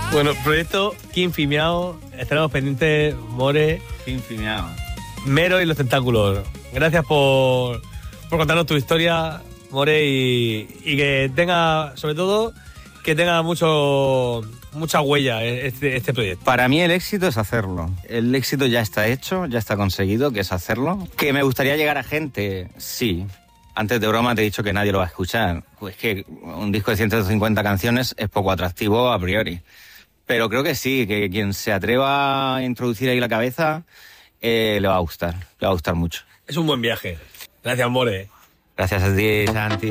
Bueno, proyecto Quinfimeao. Estaremos pendientes, More. Quinfimeao. Mero y los tentáculos. Gracias por contarnos tu historia, More, y que tenga, sobre todo, que tenga mucha huella este proyecto. Para mí el éxito es hacerlo. El éxito ya está hecho, ya está conseguido, que es hacerlo. ¿Que me gustaría llegar a gente? Sí. Antes de broma te he dicho que nadie lo va a escuchar. Pues que un disco de 150 canciones es poco atractivo a priori. Pero creo que sí, que quien se atreva a introducir ahí la cabeza le va a gustar mucho. Es un buen viaje. Gracias, More. Gracias a ti, Santi.